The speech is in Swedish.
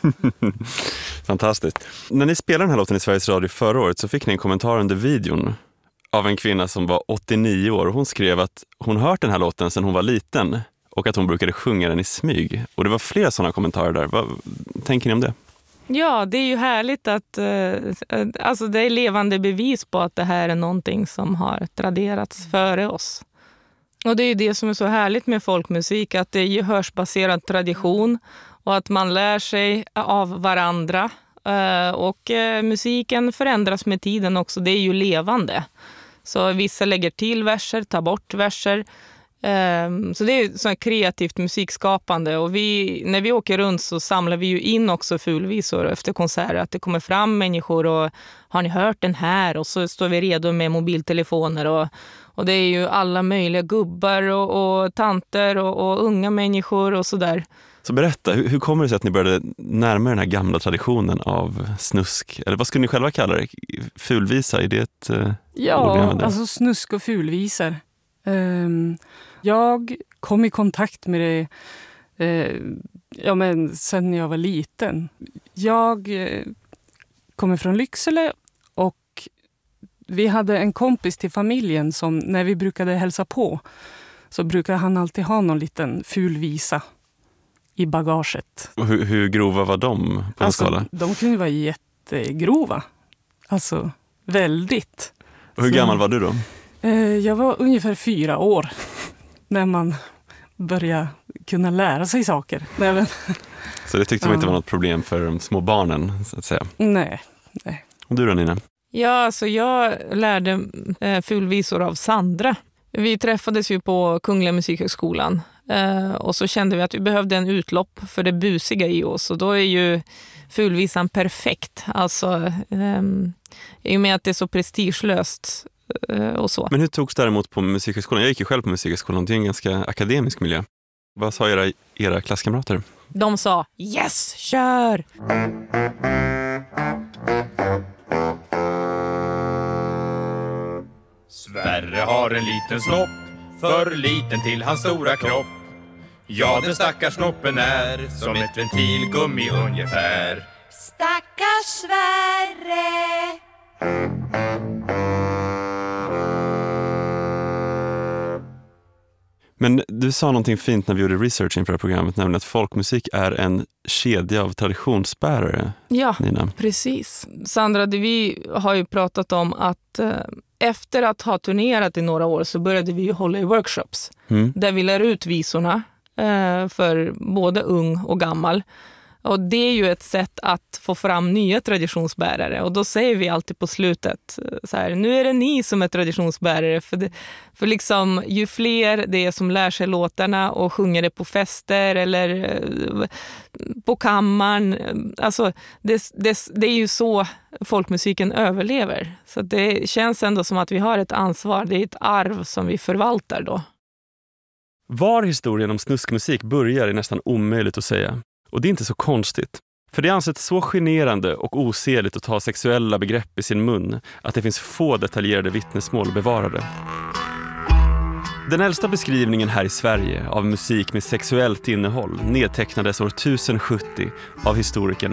Fantastiskt. När ni spelade den här låten i Sveriges Radio förra året så fick ni en kommentar under videon av en kvinna som var 89 år. Hon skrev att hon hört den här låten sedan hon var liten och att hon brukade sjunga den i smyg. Och det var flera sådana kommentarer där. Vad tänker ni om det? Ja, det är ju härligt att alltså det är levande bevis på att det här är någonting som har traderats före oss. Och det är ju det som är så härligt med folkmusik, att det är gehörsbaserad tradition och att man lär sig av varandra. Och musiken förändras med tiden också, det är ju levande. Så vissa lägger till verser, tar bort verser. Så det är så kreativt musikskapande, och när vi åker runt så samlar vi ju in också fulvisor efter konserter, att det kommer fram människor och har ni hört den här, och så står vi redo med mobiltelefoner och det är ju alla möjliga gubbar och tanter och unga människor och sådär. Så berätta, hur kommer det sig att ni började närma den här gamla traditionen av snusk? Eller vad skulle ni själva kalla det? Fulvisa, är det ett Ja, alltså snusk och fulvisar. Jag kom i kontakt med det sen jag var liten. Jag kommer från Lycksele och vi hade en kompis till familjen som när vi brukade hälsa på så brukade han alltid ha någon liten fulvisa i bagaget. Och hur grova var de på en skala? De kunde vara jättegrova. Alltså väldigt. Och hur gammal var du då? Jag var ungefär 4 år när man började kunna lära sig saker. Så det tyckte man inte var något problem för de små barnen, så att säga? Nej. Och du då, Nina? Ja, alltså jag lärde fulvisor av Sandra. Vi träffades ju på Kungliga Musikhögskolan och så kände vi att vi behövde en utlopp för det busiga i oss, och då är ju fulvisan perfekt. Alltså i och med att det är så prestigelöst och så. Men hur togs det däremot på Musikhögskolan? Jag gick ju själv på Musikhögskolan, det är en ganska akademisk miljö. Vad sa era klasskamrater? De sa, yes, kör! Sverre har en liten snopp, för liten till hans stora kropp. Ja, den stackars snoppen är som ett ventilgummi ungefär. Stackars Sverre! Men du sa någonting fint när vi gjorde research inför det här programmet, nämligen att folkmusik är en kedja av traditionsbärare. Ja, Nina. precis. Sandra, vi har ju pratat om att efter att ha turnerat i några år så började vi hålla i workshops där vi lär ut visorna för både ung och gammal. Och det är ju ett sätt att få fram nya traditionsbärare. Och då säger vi alltid på slutet så här, nu är det ni som är traditionsbärare. För liksom, ju fler det är som lär sig låtarna och sjunger det på fester eller på kammaren. Alltså, det är ju så folkmusiken överlever. Så det känns ändå som att vi har ett ansvar. Det är ett arv som vi förvaltar då. Var historien om snuskmusik börjar är nästan omöjligt att säga. Och det är inte så konstigt. För det anses så generande och osedligt att ta sexuella begrepp i sin mun att det finns få detaljerade vittnesmål bevarade. Den äldsta beskrivningen här i Sverige av musik med sexuellt innehåll nedtecknades år 1070 av historikern